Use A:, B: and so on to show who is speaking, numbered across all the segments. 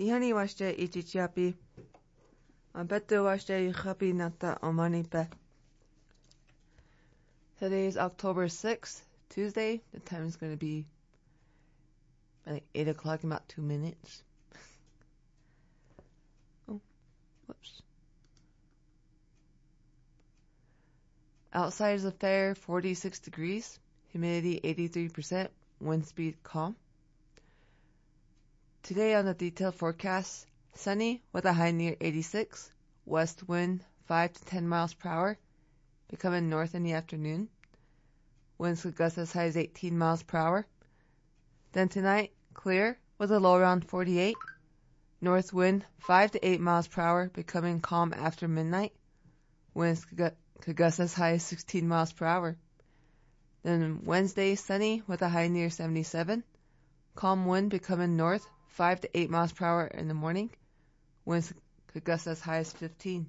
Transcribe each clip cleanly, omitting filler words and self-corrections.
A: Ihani washte ichichiapi. Betu washte yuchapi nata omani be. Today is October 6th, Tuesday. The time is going to be like 8 o'clock in about 2 minutes. Oh, whoops. Outside is a fair 46 degrees, humidity 83%, wind speed calm. Today on the detailed forecast, sunny with a high near 86, west wind 5 to 10 miles per hour, becoming north in the afternoon. Winds could gust as high as 18 miles per hour. Then tonight, clear with a low around 48, north wind 5 to 8 miles per hour, becoming calm after midnight. Winds could gust as high as 16 miles per hour. Then Wednesday, sunny with a high near 77, calm wind becoming north 5 to 8 miles per hour in the morning. Winds could gust as high as 15.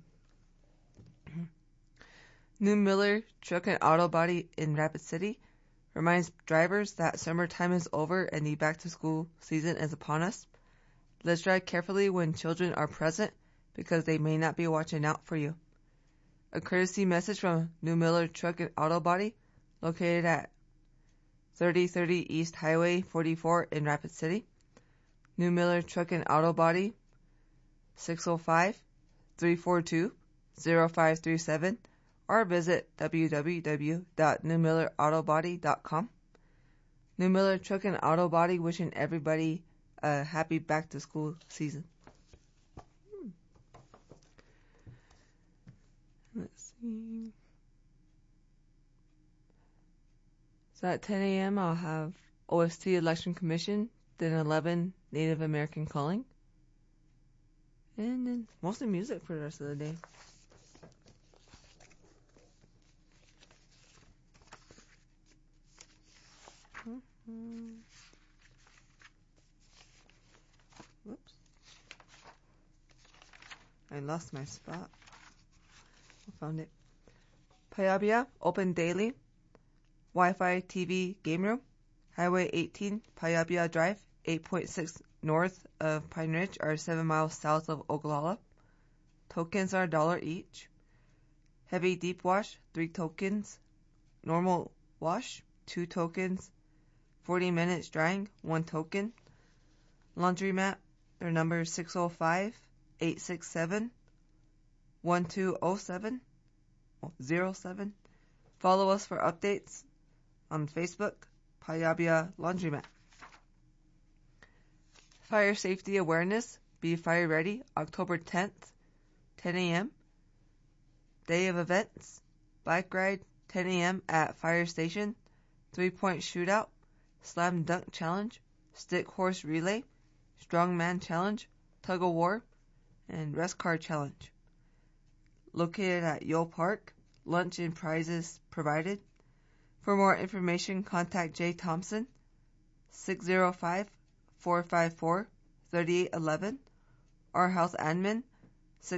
A: New Miller Truck and Auto Body in Rapid City reminds drivers that summertime is over and the back-to-school season is upon us. Let's drive carefully when children are present because they may not be watching out for you. A courtesy message from New Miller Truck and Auto Body located at 3030 East Highway 44 in Rapid City. New Miller Truck and Auto Body, 605-342-0537, or visit www.newmillerautobody.com. New Miller Truck and Auto Body wishing everybody a happy back-to-school season. Let's see. So at 10 a.m. I'll have OST Election Commission, then 11 Native American Calling, and then mostly music for the rest of the day. Whoops. I lost my spot. I found it. Payabia, open daily. Wi-Fi TV game room. Highway 18, Payabia Drive, 8.6 north of Pine Ridge, or 7 miles south of Oglala. Tokens are $1 each. Heavy deep wash, 3 tokens. Normal wash, 2 tokens. 40 minutes drying, 1 token. Laundromat, their number is 605-867-1207. 07. Follow us for updates on Facebook, Payabia Laundromat. Fire Safety Awareness, Be Fire Ready, October 10th, 10 a.m. Day of events, bike ride, 10 a.m. at Fire Station, 3-point shootout, slam dunk challenge, stick horse relay, strongman challenge, tug of war, and rest car challenge. Located at Yule Park, lunch and prizes provided. For more information, contact Jay Thompson, 605-454-3811, or house admin,